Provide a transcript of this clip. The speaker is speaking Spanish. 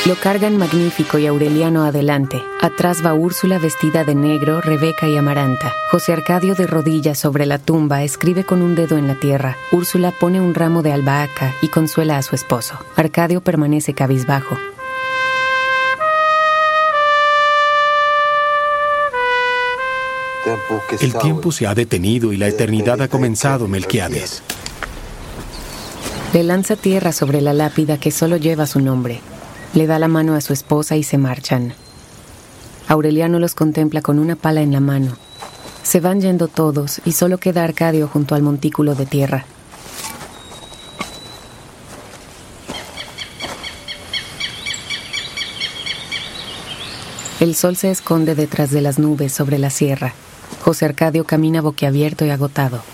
Lo cargan Magnífico y Aureliano adelante. Atrás va Úrsula vestida de negro, Rebeca y Amaranta. José Arcadio de rodillas sobre la tumba escribe con un dedo en la tierra. Úrsula pone un ramo de albahaca y consuela a su esposo. Arcadio permanece cabizbajo. El tiempo se ha detenido y la eternidad ha comenzado, Melquiades. Le lanza tierra sobre la lápida que solo lleva su nombre. Le da la mano a su esposa y se marchan. Aureliano los contempla con una pala en la mano. Se van yendo todos y solo queda Arcadio junto al montículo de tierra. El sol se esconde detrás de las nubes sobre la sierra. José Arcadio camina boquiabierto y agotado.